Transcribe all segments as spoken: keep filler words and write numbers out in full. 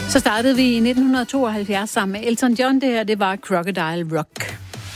Så startede vi i nitten tooghalvfjerds sammen med Elton John. Det her, det var Crocodile Rock.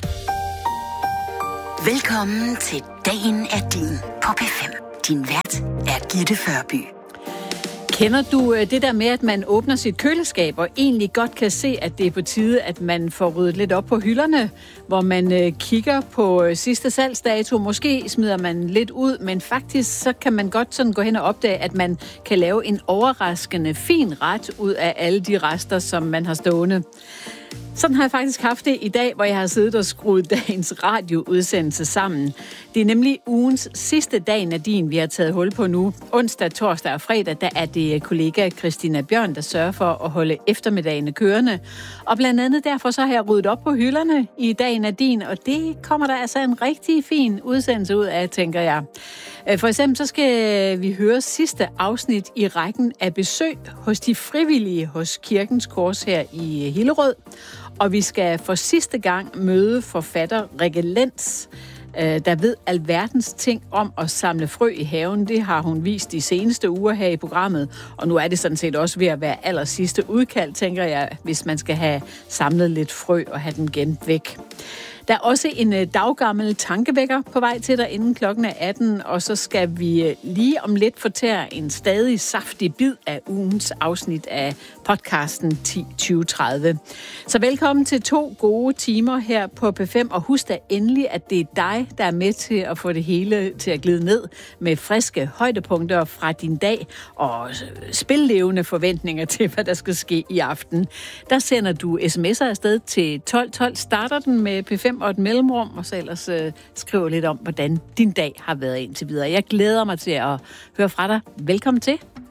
Velkommen til Dagen er din på P fem. Din vært er Gitte Førby. Kender du det der med, at man åbner sit køleskab og egentlig godt kan se, at det er på tide, at man får ryddet lidt op på hylderne, hvor man kigger på sidste salgsdato. Måske smider man lidt ud, men faktisk så kan man godt sådan gå hen og opdage, at man kan lave en overraskende fin ret ud af alle de rester, som man har stående. Sådan har jeg faktisk haft det i dag, hvor jeg har siddet og skruet dagens radioudsendelse sammen. Det er nemlig ugens sidste dag, Nadine, vi har taget hul på nu. Onsdag, torsdag og fredag, der er det kollega Christina Bjørn, der sørger for at holde eftermiddagene kørende. Og blandt andet derfor så har jeg ryddet op på hylderne i dag, Nadine, og det kommer der altså en rigtig fin udsendelse ud af, tænker jeg. For eksempel så skal vi høre sidste afsnit i rækken af besøg hos de frivillige hos Kirkens Kors her i Hillerød. Og vi skal for sidste gang møde forfatter Rikke Lenz, der ved alverdens ting om at samle frø i haven. Det har hun vist de seneste uger her i programmet, og nu er det sådan set også ved at være aller sidste udkald, tænker jeg, hvis man skal have samlet lidt frø og have dem gemt væk. Der er også en daggammel tankevækker på vej til dig inden klokken er atten, og så skal vi lige om lidt fortære en stadig saftig bid af ugens afsnit af podcasten ti tyve tredive. Så velkommen til to gode timer her på P fem, og husk da endelig, at det er dig, der er med til at få det hele til at glide ned med friske højdepunkter fra din dag og spillevende forventninger til, hvad der skal ske i aften. Der sender du sms'er afsted til tolv tolv, starter den med P fem og et mellemrum, og så ellers øh, skriver lidt om, hvordan din dag har været indtil videre. Jeg glæder mig til at høre fra dig. Velkommen til.